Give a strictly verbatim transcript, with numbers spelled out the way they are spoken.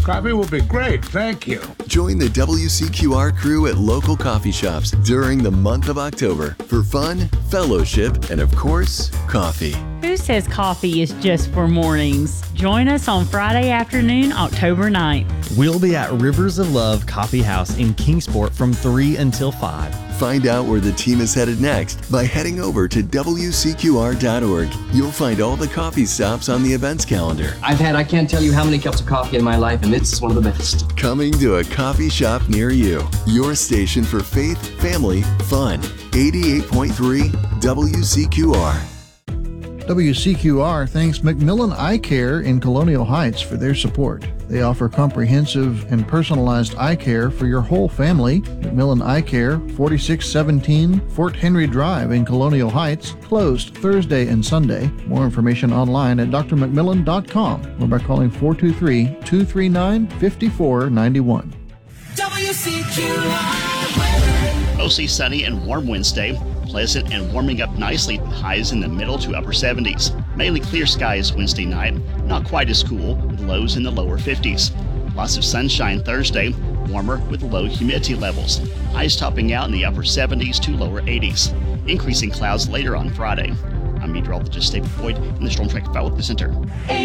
Coffee will be great, thank you. Join the W C Q R crew at local coffee shops during the month of October for fun, fellowship, and of course, coffee. Who says coffee is just for mornings? Join us on Friday afternoon, October ninth. We'll be at Rivers of Love Coffee House in Kingsport from three until five. Find out where the team is headed next by heading over to W C Q R dot org. You'll find all the coffee stops on the events calendar. I've had, I can't tell you how many cups of coffee in my life, and this is one of the best. Coming to a coffee shop near you. Your station for faith, family, fun. eighty-eight point three W C Q R. W C Q R thanks Macmillan Eye Care in Colonial Heights for their support. They offer comprehensive and personalized eye care for your whole family. Macmillan Eye Care, forty-six seventeen Fort Henry Drive in Colonial Heights, closed Thursday and Sunday. More information online at d r macmillan dot com or by calling four two three, two three nine, five four nine one. W C Q R. Mostly sunny and warm Wednesday. Pleasant and warming up nicely, highs in the middle to upper seventies. Mainly clear skies Wednesday night, not quite as cool, with lows in the lower fifties. Lots of sunshine Thursday, warmer with low humidity levels. Highs topping out in the upper seventies to lower eighties. Increasing clouds later on Friday. I'm meteorologist David Boyd in the Storm Track Weather Center.